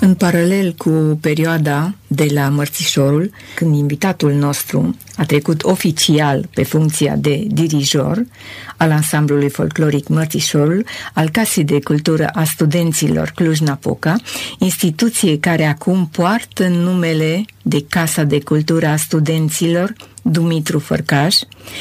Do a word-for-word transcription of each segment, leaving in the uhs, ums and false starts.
În paralel cu perioada de la Mărțișorul, când invitatul nostru a trecut oficial pe funcția de dirijor al ansamblului folcloric Mărțișorul, al Casei de Cultură a Studenților Cluj-Napoca, instituție care acum poartă numele de Casa de Cultură a Studenților Dumitru Fărcaș,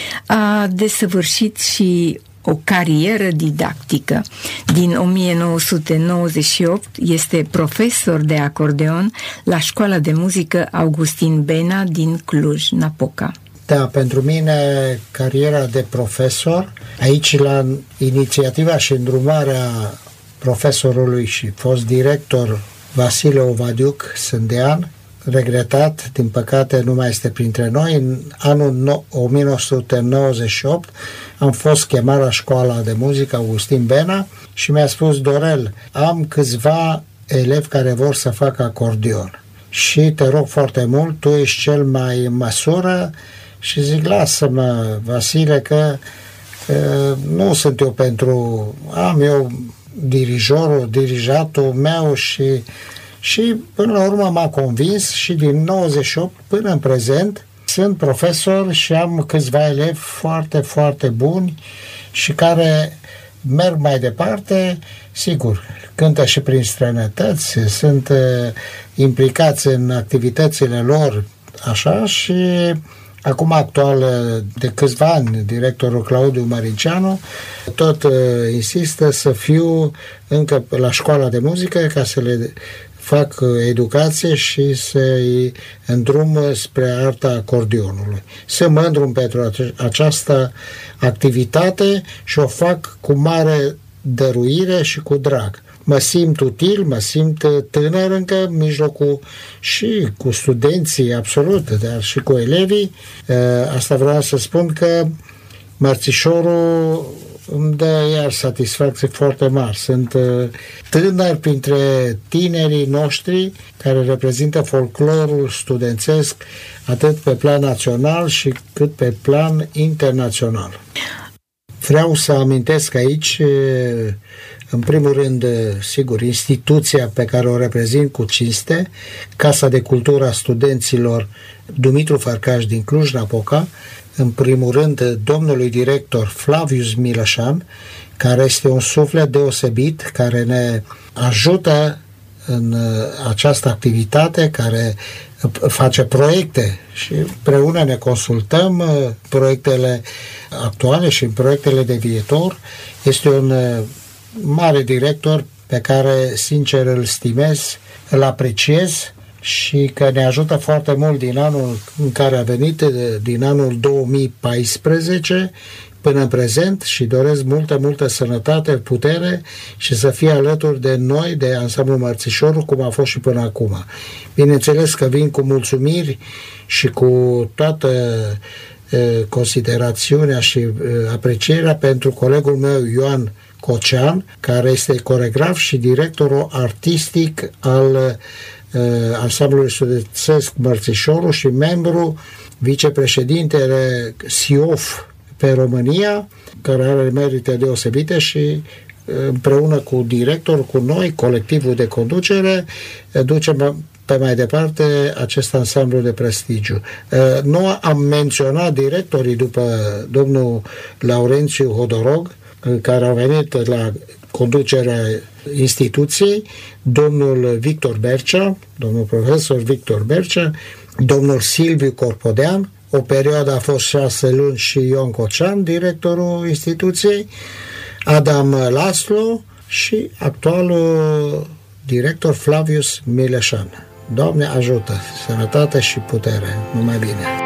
a desăvârșit și o carieră didactică. Din o mie nouă sute nouăzeci și opt este profesor de acordeon la Școala de Muzică Augustin Bena din Cluj-Napoca. Da, pentru mine cariera de profesor, aici la inițiativa și îndrumarea profesorului și fost director Vasile Ovadiuc Sândean, regretat, din păcate nu mai este printre noi. În anul o mie nouă sute nouăzeci și opt am fost chemat la Școala de Muzică Augustin Bena și mi-a spus: Dorel, am câțiva elevi care vor să facă acordeon și te rog foarte mult, tu ești cel mai în măsură. Și zic: lasă-mă, Vasile, că, că nu sunt eu pentru... am eu dirijorul, dirijatul meu și... Și până la urmă m-a convins și din nouăzeci și opt până în prezent sunt profesor și am câțiva elevi foarte, foarte buni și care merg mai departe. Sigur, cântă și prin străinătăți, sunt uh, implicați în activitățile lor, așa, și acum actual, de câțiva ani, directorul Claudiu Marinceanu tot uh, insistă să fiu încă la Școala de Muzică ca să le fac educație și să-i îndrum spre arta acordionului. Sunt mândru pentru această activitate și o fac cu mare dăruire și cu drag. Mă simt util, mă simt tânăr încă în mijlocul și cu studenții, absolut, dar și cu elevii. Asta vreau să spun că Mărțișorul îmi dă iar satisfacție foarte mari. Sunt tânări printre tinerii noștri care reprezintă folclorul studențesc atât pe plan național și cât pe plan internațional. Vreau să amintesc aici, în primul rând, sigur, instituția pe care o reprezint cu cinste, Casa de Cultură a Studenților Dumitru Fărcaș din Cluj-Napoca, în primul rând domnului director Flavius Mileșan, care este un suflet deosebit, care ne ajută în această activitate, care face proiecte și împreună ne consultăm proiectele actuale și proiectele de viitor. Este un mare director pe care sincer îl stimez, îl apreciez și că ne ajută foarte mult din anul în care a venit, din anul două mii paisprezece până în prezent, și doresc multă, multă sănătate, putere și să fie alături de noi, de ansamblul Mărțișorul, cum a fost și până acum. Bineînțeles că vin cu mulțumiri și cu toată e, considerațiunea și e, aprecierea pentru colegul meu Ioan Cocean, care este coregraf și directorul artistic al ansamblului studențesc Mărțișorul și membru vicepreședintele S I O F pe România, care are merite deosebite și împreună cu directorul, cu noi, colectivul de conducere, ducem pe mai departe acest ansamblu de prestigiu. Nu am menționat directorii după domnul Laurențiu Hodorog, care au venit la conducerea instituției, domnul Victor Bercea, domnul profesor Victor Bercea, domnul Silviu Corpodean, o perioadă a fost șase luni, și Ion Cocean, directorul instituției, Adam Laslo și actualul director Flavius Mileșan. Doamne ajută, sănătate și putere, numai bine!